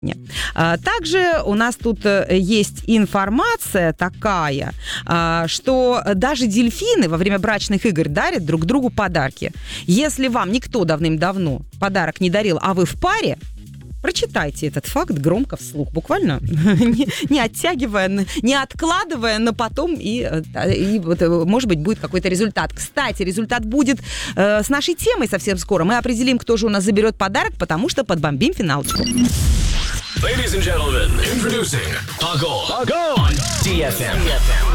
Также у нас тут есть информация такая, что даже дельфины во время брачных игр дарят друг другу подарки. Если вам никто давным-давно подарок не дарил, а вы в паре, прочитайте этот факт громко вслух, буквально не оттягивая, не откладывая на потом, и вот, может быть, будет какой-то результат. Кстати, результат будет с нашей темой совсем скоро. Мы определим, кто же у нас заберет подарок, потому что подбомбим финалочку. Ladies and gentlemen, introducing Agol on DFM.